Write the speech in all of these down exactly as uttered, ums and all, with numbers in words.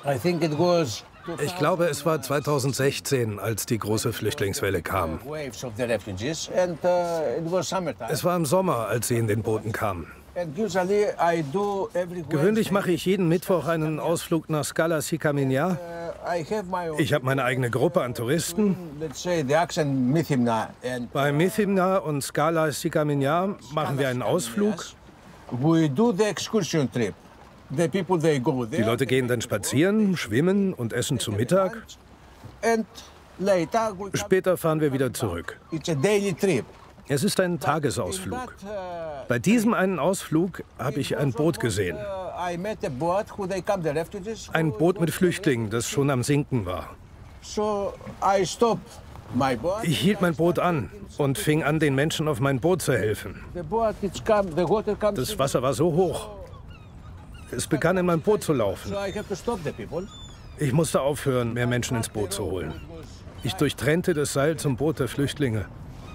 Ich glaube, es war zweitausendsechzehn, als die große Flüchtlingswelle kam. Es war im Sommer, als sie in den Booten kamen. Gewöhnlich mache ich jeden Mittwoch einen Ausflug nach Scala Sicamignà. Ich habe meine eigene Gruppe an Touristen. Bei Methymna und Scala Sicamignà machen wir einen Ausflug. Die Leute gehen dann spazieren, schwimmen und essen zu Mittag. Später fahren wir wieder zurück. Es ist ein Tagesausflug. Bei diesem einen Ausflug habe ich ein Boot gesehen. Ein Boot mit Flüchtlingen, das schon am Sinken war. Ich hielt mein Boot an und fing an, den Menschen auf mein Boot zu helfen. Das Wasser war so hoch. Es begann, in mein Boot zu laufen. Ich musste aufhören, mehr Menschen ins Boot zu holen. Ich durchtrennte das Seil zum Boot der Flüchtlinge.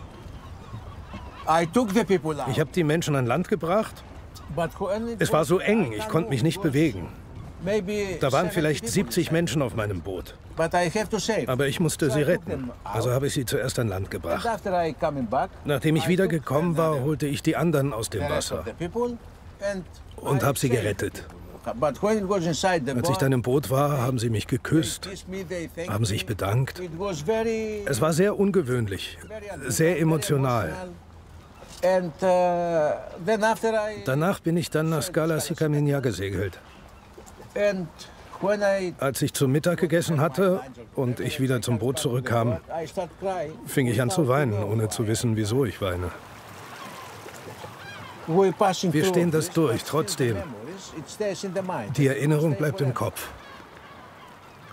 Ich habe die Menschen an Land gebracht. Es war so eng, ich konnte mich nicht bewegen. Da waren vielleicht siebzig Menschen auf meinem Boot. Aber ich musste sie retten, also habe ich sie zuerst an Land gebracht. Nachdem ich wiedergekommen war, holte ich die anderen aus dem Wasser und habe sie gerettet. Als ich dann im Boot war, haben sie mich geküsst, haben sich bedankt. Es war sehr ungewöhnlich, sehr emotional. Danach bin ich dann nach Scala Sicamignà gesegelt. Als ich zu Mittag gegessen hatte und ich wieder zum Boot zurückkam, fing ich an zu weinen, ohne zu wissen, wieso ich weine. Wir stehen das durch, trotzdem. Die Erinnerung bleibt im Kopf.